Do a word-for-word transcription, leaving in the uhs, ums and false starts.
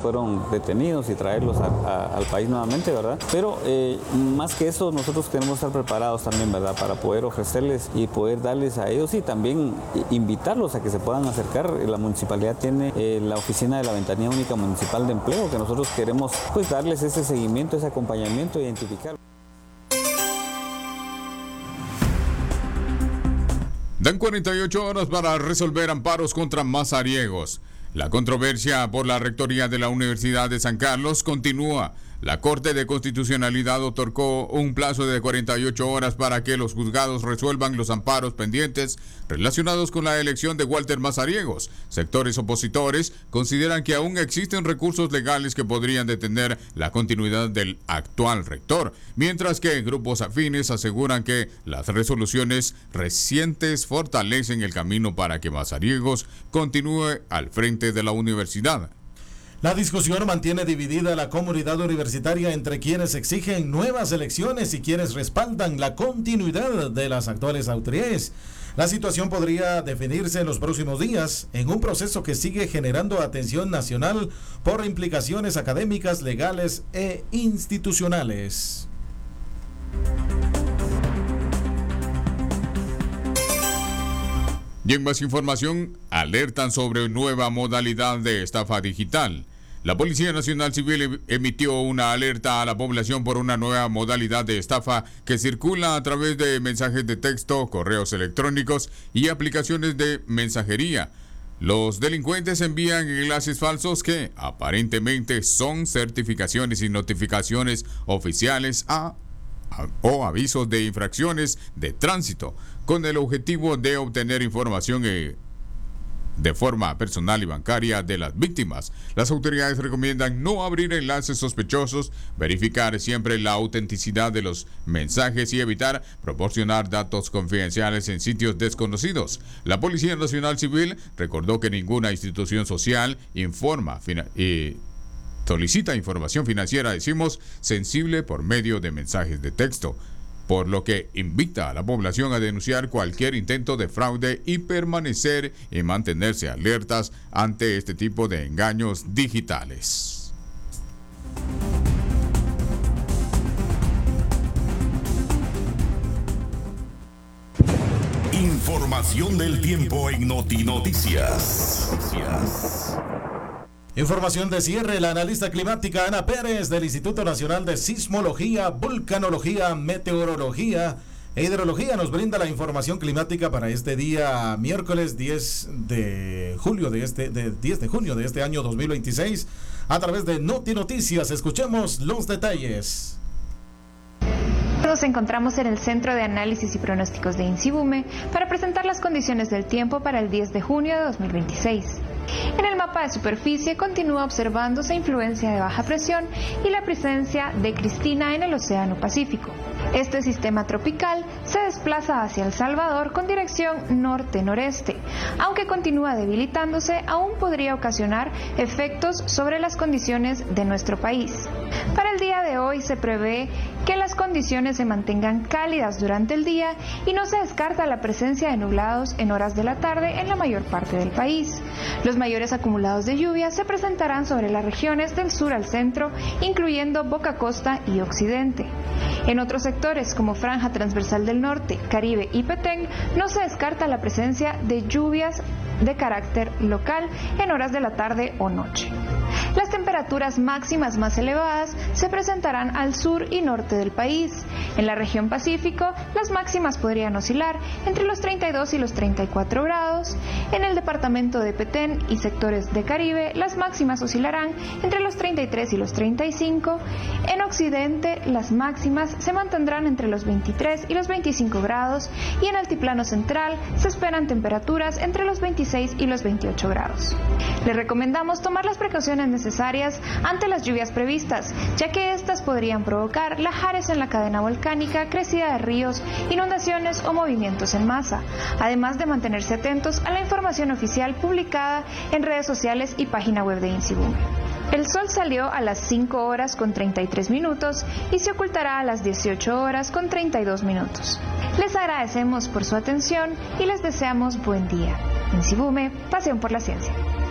fueron detenidos y traerlos a, a, al país nuevamente, ¿verdad? Pero eh, más que eso, nosotros tenemos que estar preparados también, ¿verdad? Para poder ofrecerles y poder darles a ellos y también invitarlos a que se puedan acercar. La municipalidad tiene eh, la oficina de la Ventanilla Única Municipal de Empleo, que nosotros queremos pues darles ese seguimiento, ese acompañamiento, identificar. Dan cuarenta y ocho horas para resolver amparos contra mazariegos. La controversia por la rectoría de la Universidad de San Carlos continúa. La Corte de Constitucionalidad otorgó un plazo de cuarenta y ocho horas para que los juzgados resuelvan los amparos pendientes relacionados con la elección de Walter Mazariegos. Sectores opositores consideran que aún existen recursos legales que podrían detener la continuidad del actual rector, mientras que grupos afines aseguran que las resoluciones recientes fortalecen el camino para que Mazariegos continúe al frente de la universidad. La discusión mantiene dividida a la comunidad universitaria entre quienes exigen nuevas elecciones y quienes respaldan la continuidad de las actuales autoridades. La situación podría definirse en los próximos días en un proceso que sigue generando atención nacional por implicaciones académicas, legales e institucionales. Y en más información, alertan sobre nueva modalidad de estafa digital. La Policía Nacional Civil emitió una alerta a la población por una nueva modalidad de estafa que circula a través de mensajes de texto, correos electrónicos y aplicaciones de mensajería. Los delincuentes envían enlaces falsos que aparentemente son certificaciones y notificaciones oficiales a o avisos de infracciones de tránsito, con el objetivo de obtener información eh, de forma personal y bancaria de las víctimas. Las autoridades recomiendan no abrir enlaces sospechosos, verificar siempre la autenticidad de los mensajes y evitar proporcionar datos confidenciales en sitios desconocidos. La Policía Nacional Civil recordó que ninguna institución social informa fina- y solicita información financiera, decimos, sensible por medio de mensajes de texto, por lo que invita a la población a denunciar cualquier intento de fraude y permanecer y mantenerse alertas ante este tipo de engaños digitales. Información del tiempo en Noti Noticias. Noticias. Información de cierre. La analista climática Ana Pérez del Instituto Nacional de Sismología, Vulcanología, Meteorología e Hidrología nos brinda la información climática para este día miércoles diez de julio de este de diez de junio de este año dos mil veintiséis a través de Noti Noticias. Escuchemos los detalles. Nos encontramos en el Centro de Análisis y Pronósticos de INSIBUME para presentar las condiciones del tiempo para el diez de junio de dos mil veintiséis. En el mapa de superficie continúa observándose influencia de baja presión y la presencia de Cristina en el Océano Pacífico. Este sistema tropical se desplaza hacia El Salvador con dirección norte-noreste. Aunque continúa debilitándose, aún podría ocasionar efectos sobre las condiciones de nuestro país. Para el día de hoy se prevé que las condiciones se mantengan cálidas durante el día y no se descarta la presencia de nublados en horas de la tarde en la mayor parte del país. Los mayores acumulados de lluvia se presentarán sobre las regiones del sur al centro, incluyendo Boca Costa y Occidente. En otros sectores, como Franja Transversal del Norte, Caribe y Petén, no se descarta la presencia de lluvias de carácter local en horas de la tarde o noche. Las temperaturas máximas más elevadas se presentarán al sur y norte del país. En la región Pacífico, las máximas podrían oscilar entre los treinta y dos y los treinta y cuatro grados. En el departamento de Petén y sectores de Caribe, las máximas oscilarán entre los treinta y tres y los treinta y cinco. En Occidente, las máximas se mantendrán entre los veintitrés y los veinticinco grados. Y en Altiplano Central se esperan temperaturas entre los veintiséis y los veintiocho grados. Les recomendamos tomar las precauciones necesarias ante las lluvias previstas, ya que estas podrían provocar lajares en la cadena volcánica, crecida de ríos, inundaciones o movimientos en masa, además de mantenerse atentos a la información oficial publicada en redes sociales y página web de INSIBUME. El sol salió a las cinco horas con treinta y tres minutos y se ocultará a las dieciocho horas con treinta y dos minutos. Les agradecemos por su atención y les deseamos buen día. INSIBUME, pasión por la ciencia.